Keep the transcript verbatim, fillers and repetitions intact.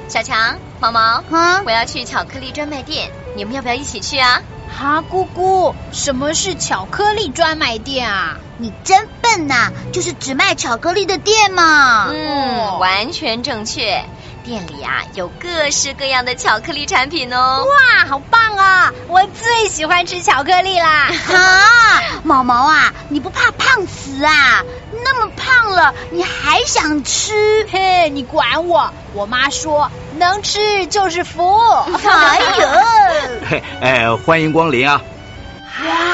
小强、毛毛， 啊， 我要去巧克力专卖店，你们要不要一起去啊？ 哈，姑姑，什么是巧克力专卖店啊？ 你真笨呐、啊，就是只卖巧克力的店嘛。 嗯， 哦、 完全正确。店里啊有各式各样的巧克力产品哦。 哇，好棒啊！我最喜欢吃巧克力啦。 啊，毛毛啊，你不怕胖死啊？那么胖了，你还想吃？ 嘿，你管我！我妈说能吃就是福。 哎呦， 哎，欢迎光临啊！ 哇！